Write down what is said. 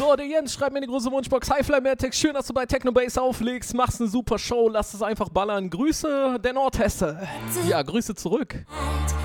So, der Jens schreibt mir in die große Wunschbox. Hi Flymatic, schön, dass du bei Technobase auflegst. Machst eine super Show, lass es einfach ballern. Grüße, der Nordhesse. Ja, Grüße zurück.